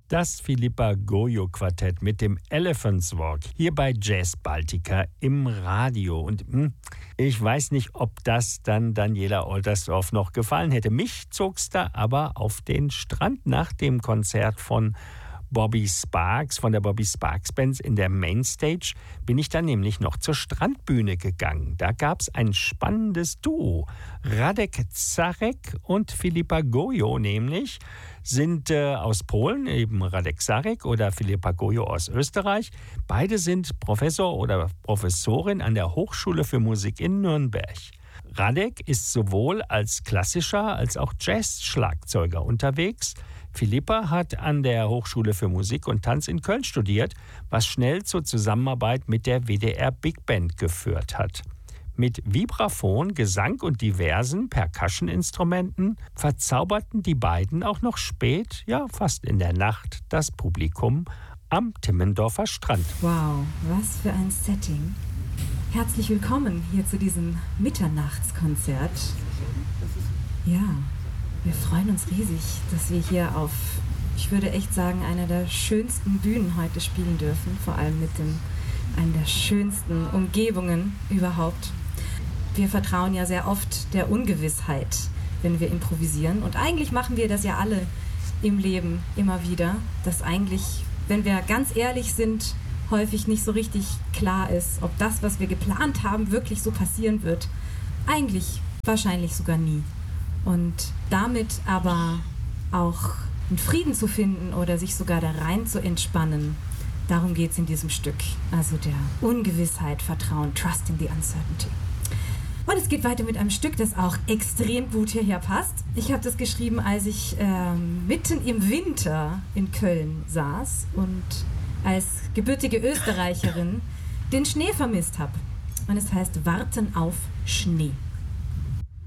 Das Philippa Gojo Quartett mit dem Elephant's Walk hier bei Jazz Baltica im Radio. Und ich weiß nicht, ob das dann Daniela Oldersdorf noch gefallen hätte. Mich zog's da aber auf den Strand nach dem Konzert von Bobby Sparks, von der Bobby Sparks Band in der Mainstage, bin ich dann nämlich noch zur Strandbühne gegangen. Da gab es ein spannendes Duo. Radek Zarek und Philippa Gojo nämlich sind aus Polen, eben Radek Zarek oder Philippa Gojo aus Österreich. Beide sind Professor oder Professorin an der Hochschule für Musik in Nürnberg. Radek ist sowohl als klassischer als auch Jazz-Schlagzeuger unterwegs. Philippa hat an der Hochschule für Musik und Tanz in Köln studiert, was schnell zur Zusammenarbeit mit der WDR Big Band geführt hat. Mit Vibraphon, Gesang und diversen Percussion-Instrumenten verzauberten die beiden auch noch spät, ja fast in der Nacht, das Publikum am Timmendorfer Strand. Wow, was für ein Setting. Herzlich willkommen hier zu diesem Mitternachtskonzert. Ja, wir freuen uns riesig, dass wir hier auf, ich würde echt sagen, einer der schönsten Bühnen heute spielen dürfen. Vor allem mit einer der schönsten Umgebungen überhaupt. Wir vertrauen ja sehr oft der Ungewissheit, wenn wir improvisieren. Und eigentlich machen wir das ja alle im Leben immer wieder, dass eigentlich, wenn wir ganz ehrlich sind, häufig nicht so richtig klar ist, ob das, was wir geplant haben, wirklich so passieren wird. Eigentlich wahrscheinlich sogar nie. Und damit aber auch einen Frieden zu finden oder sich sogar da rein zu entspannen, darum geht es in diesem Stück. Also der Ungewissheit vertrauen, Trust in the Uncertainty. Und es geht weiter mit einem Stück, das auch extrem gut hierher passt. Ich habe das geschrieben, als ich mitten im Winter in Köln saß und als gebürtige Österreicherin den Schnee vermisst habe. Und es heißt Warten auf Schnee.